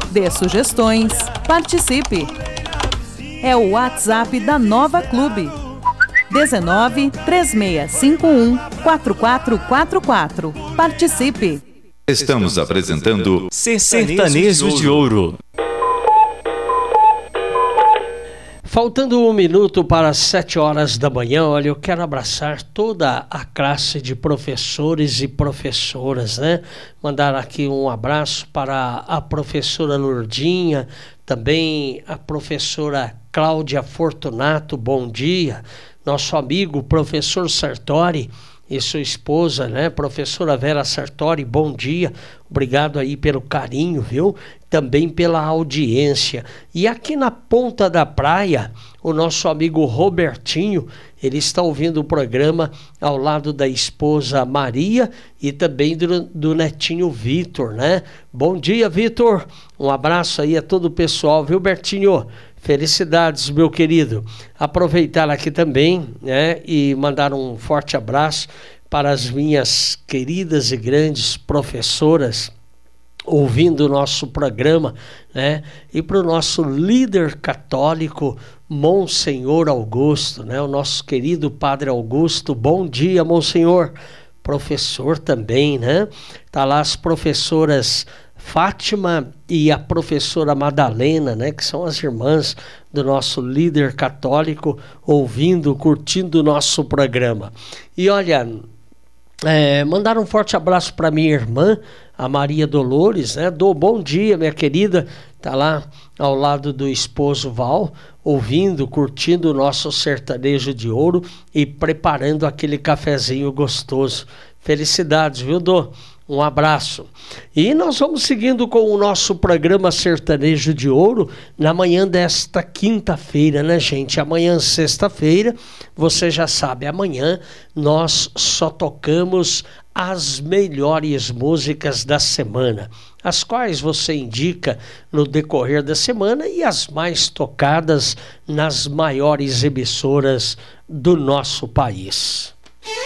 dê sugestões, participe. É o WhatsApp da Nova Clube. 19 3651 4444. Participe. Estamos apresentando Sertanejos de Ouro. Faltando 1 minuto para as 7 horas da manhã, olha, eu quero abraçar toda a classe de professores e professoras, né? Mandar aqui um abraço para a professora Lourdinha, também a professora Cláudia Fortunato, bom dia. Nosso amigo professor Sartori e sua esposa, né, professora Vera Sartori, bom dia, obrigado aí pelo carinho, viu? Também pela audiência. E aqui na ponta da praia, o nosso amigo Robertinho, ele está ouvindo o programa ao lado da esposa Maria e também do netinho Vitor, né? Bom dia, Vitor, um abraço aí a todo o pessoal, viu, Bertinho? Felicidades, meu querido. Aproveitar aqui também, né, e mandar um forte abraço para as minhas queridas e grandes professoras ouvindo o nosso programa, né, e para o nosso líder católico, Monsenhor Augusto, né, o nosso querido Padre Augusto. Bom dia, Monsenhor. Professor também, né? Tá lá as professoras Fátima e a professora Madalena, né, que são as irmãs do nosso líder católico, ouvindo, curtindo o nosso programa. E olha, mandar um forte abraço para minha irmã, a Maria Dolores, né? Bom dia, minha querida, tá lá ao lado do esposo Val, ouvindo, curtindo o nosso sertanejo de ouro e preparando aquele cafezinho gostoso. Felicidades, viu, Dô? Um abraço. E nós vamos seguindo com o nosso programa Sertanejo de Ouro na manhã desta quinta-feira, né, gente? Amanhã, sexta-feira, você já sabe, amanhã nós só tocamos as melhores músicas da semana, as quais você indica no decorrer da semana e as mais tocadas nas maiores emissoras do nosso país.